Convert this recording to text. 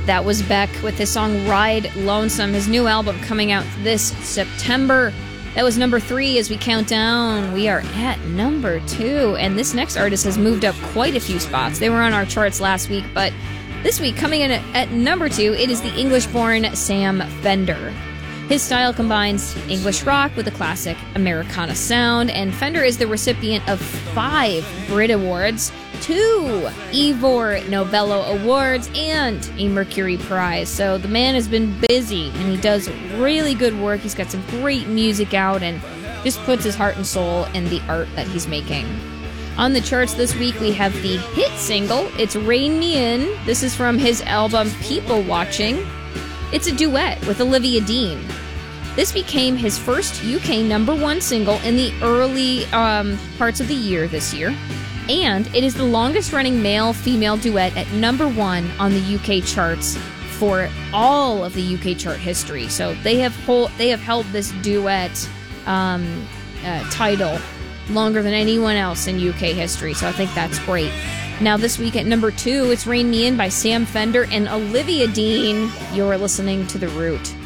That was Beck with his song Ride Lonesome, his new album coming out this September. That was number 3 as we count down. We are at number 2, and this next artist has moved up quite a few spots. They were on our charts last week, but this week, coming in at number 2, it is the English-born Sam Fender. His style combines English rock with a classic Americana sound, and Fender is the recipient of 5 Brit Awards, 2 Ivor Novello Awards, and a Mercury Prize. So the man has been busy, and he does really good work. He's got some great music out, and just puts his heart and soul in the art that he's making. On the charts this week, we have the hit single, It's Rein Me In. This is from his album People Watching. It's a duet with Olivia Dean. This became his first UK #1 single in the early parts of the year this year, and it is the longest-running male-female duet at #1 on the UK charts for all of the UK chart history. So they have held this duet title longer than anyone else in UK history. So I think that's great. Now this week at number 2, it's Rein Me In by Sam Fender and Olivia Dean. You're listening to The Root.